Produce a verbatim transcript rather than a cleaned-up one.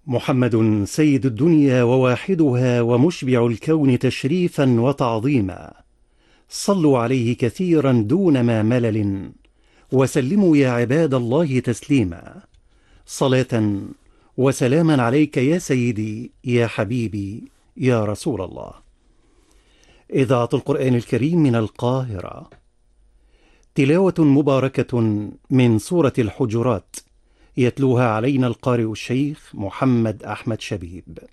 محمد سيد الدنيا وواحدها ومشبع الكون تشريفا وتعظيما. صلوا عليه كثيرا دون ما ملل، وسلموا يا عباد الله تسليما. صلاة وسلاما عليك يا سيدي يا حبيبي يا رسول الله. إذاعة القرآن الكريم من القاهرة. تلاوة مباركة من سورة الحجرات، يتلوها علينا القارئ الشيخ محمد أحمد شبيب.